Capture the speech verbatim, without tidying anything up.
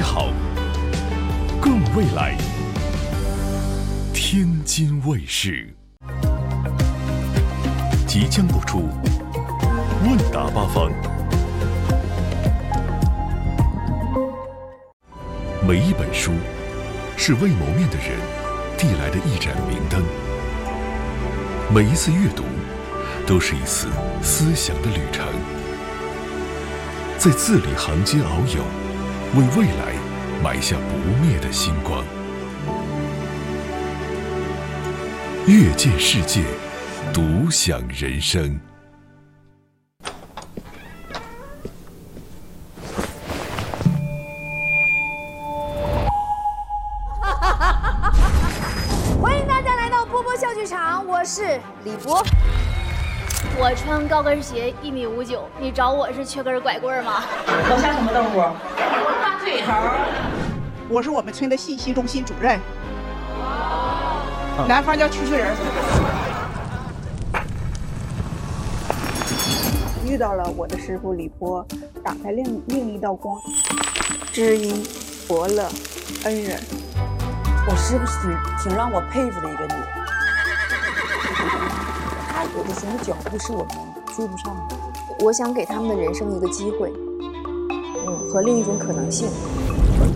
好，更未来。天津卫视即将播出，问答八方。每一本书是未谋面的人递来的一盏明灯，每一次阅读都是一次思想的旅程，在字里行间遨游，为未来埋下不灭的星光。阅见世界，独享人生。 欢迎大家来到波波笑剧场，我是李波。 我穿高跟鞋一米五九，你找我是缺根拐棍吗？ 我像什么动物？大嘴头。我是我们村的信息中心主任，南方叫蛐蛐人。遇到了我的师傅李波，打开另另一道光，知音、伯乐、恩人。 我师傅是挺挺让我佩服的一个女人。他有的时候脚步是我们追不上的。 我想给他们的人生一个机会，嗯，和另一种可能性。